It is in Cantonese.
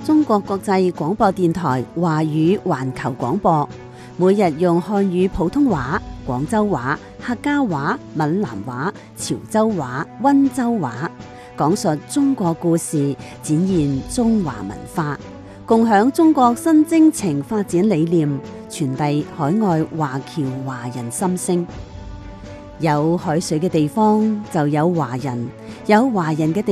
中國國際廣播電台華語環球廣播，每日用漢語普通話、廣州話、客家話、閩南話、潮州話、溫州話，講述中國故事，展現中華文化，共享中國新征程發展理念，傳遞海外華僑華人心聲。有海水嘅地方就有華人，有華人嘅地